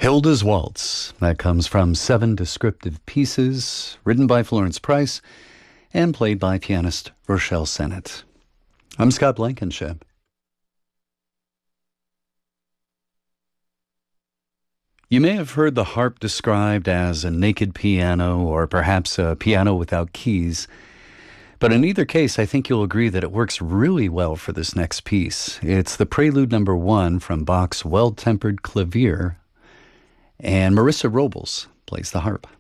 Hilda's Waltz. That comes from 7 descriptive pieces, written by Florence Price and played by pianist Rochelle Sennett. I'm Scott Blankenship. You may have heard the harp described as a naked piano or perhaps a piano without keys. But in either case, I think you'll agree that it works really well for this next piece. It's the Prelude No. 1 from Bach's Well-Tempered Clavier, and Marissa Robles plays the harp.